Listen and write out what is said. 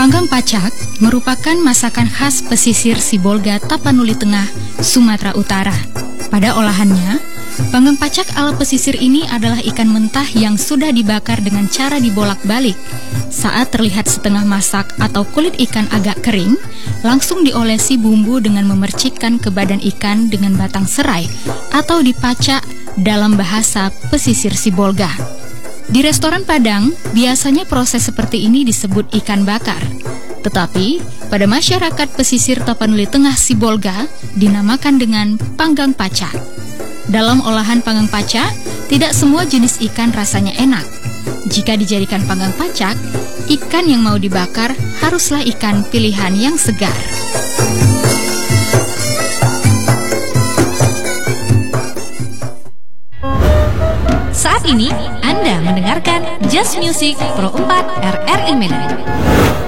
Panggang pacak merupakan masakan khas pesisir Sibolga, Tapanuli Tengah, Sumatera Utara. Pada olahannya, panggang pacak ala pesisir ini adalah ikan mentah yang sudah dibakar dengan cara dibolak-balik. Saat terlihat setengah masak atau kulit ikan agak kering, langsung diolesi bumbu dengan memercikkan ke badan ikan dengan batang serai atau dipacak dalam bahasa pesisir Sibolga. Di restoran Padang, biasanya proses seperti ini disebut ikan bakar. Tetapi, pada masyarakat pesisir Tapanuli Tengah Sibolga, dinamakan dengan panggang pacak. Dalam olahan panggang pacak, tidak semua jenis ikan rasanya enak. Jika dijadikan panggang pacak, ikan yang mau dibakar haruslah ikan pilihan yang segar. Saat ini Anda mendengarkan Just Music Pro 4 RRI Medan.